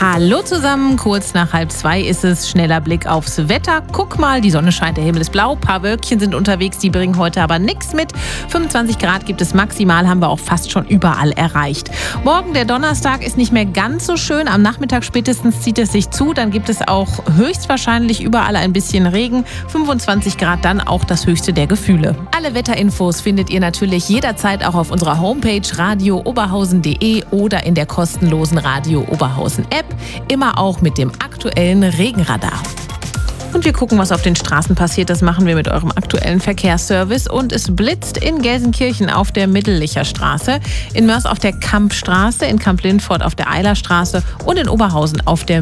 Hallo zusammen, kurz nach 1:30 ist es. Schneller Blick aufs Wetter. Guck mal, die Sonne scheint, der Himmel ist blau, ein paar Wölkchen sind unterwegs, die bringen heute aber nichts mit. 25 Grad gibt es maximal, haben wir auch fast schon überall erreicht. Morgen, der Donnerstag, ist nicht mehr ganz so schön. Am Nachmittag spätestens zieht es sich zu, dann gibt es auch höchstwahrscheinlich überall ein bisschen Regen. 25 Grad dann auch das höchste der Gefühle. Alle Wetterinfos findet ihr natürlich jederzeit auch auf unserer Homepage radiooberhausen.de oder in der kostenlosen Radio Oberhausen App, immer auch mit dem aktuellen Regenradar. Und wir gucken, was auf den Straßen passiert. Das machen wir mit eurem aktuellen Verkehrsservice. Und es blitzt in Gelsenkirchen auf der Mittellicher Straße, in Mörs auf der Kampstraße, in Kamp-Lindfort auf der Eilerstraße und in Oberhausen auf der